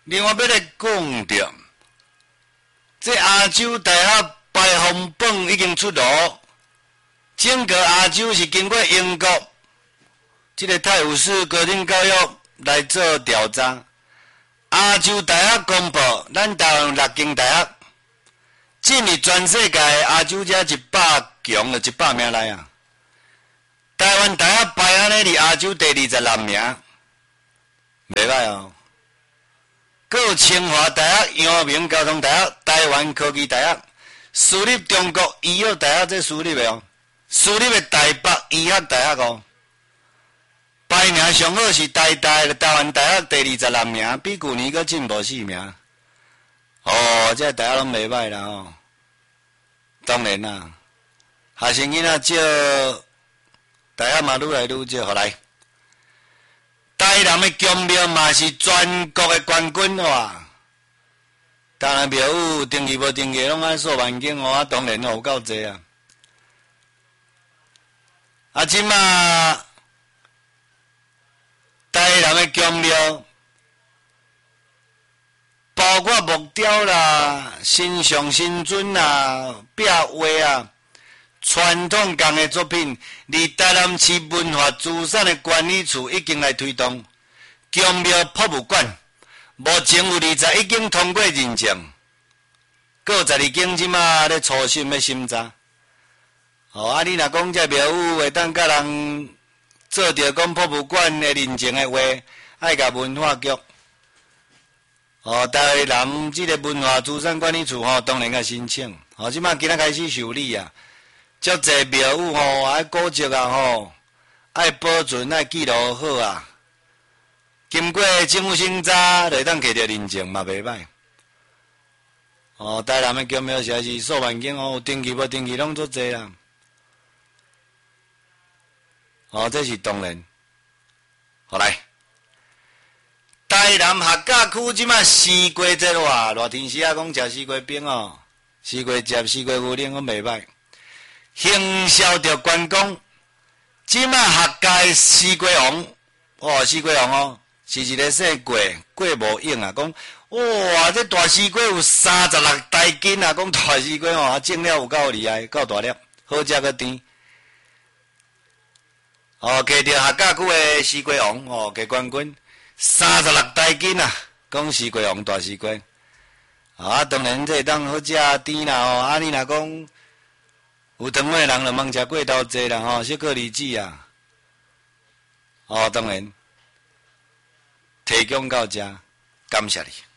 另外要来讲着，这亚洲大学排行榜已经出炉，整个亚洲是经过英国这个泰晤士高等教育来做调查。亚洲大学公布，咱台湾6间大学进入全世界亚洲这100强的100名内啊。台湾大学排安尼伫亚洲第26名，袂歹哦。佮有清华大学、阳明交通大学、台湾科技大学、私立中国医药大学，这私立的哦，私立的台北医学大学哦。排名上好是台湾大学第26名，比去年佫进步4名。哦，这大学拢袂歹啦哦。当然啦，学生囡仔少，大学嘛愈来愈少。好来，台南的强庙嘛是全国的冠军哇！当然庙宇登记无登记，拢爱数万间哦。啊，当然有够济啊。啊，即马台南的强庙，包括木雕啦、新上新尊啦、壁画啊、传统工艺作品，伫台南市文化资产的管理处已经来推动强庙博物馆。目前有21间通过认证，还有12间即马咧初审咧审查。哦，啊，你若讲这庙宇会当甲人做着讲博物馆的认证的话，爱甲文化局。哦，台南即个文化资产管理处吼，当然甲申请。哦，即马今仔开始受理啊，足侪庙宇吼，爱古迹啊吼，爱保存爱记录好啊。经过政府审查，就会当摕到认证嘛，袂歹。哦，台南的强庙实在是数万间哦，有登记无登记拢足侪啦。哦，这是当然。好来。台南客家区即马西瓜节哇，热天时啊讲食西瓜冰哦，西瓜汁、西瓜牛奶，我袂歹。行销着观光，即马客家的西瓜王哦，西瓜王哦，是一个姓郭，郭无影啊，讲哇，这大西瓜有36大斤啊，讲大西瓜哦，种了有够厉害，够大粒，好食个甜。哦，摕着客家区的西瓜王哦，摕冠军。36大斤啊！讲西瓜王大西瓜，啊，当然这当好食甜啦吼。啊，你若讲有糖的人，就茫食过头济啦吼，小可梨子啊。哦，当然提供到这，感谢你。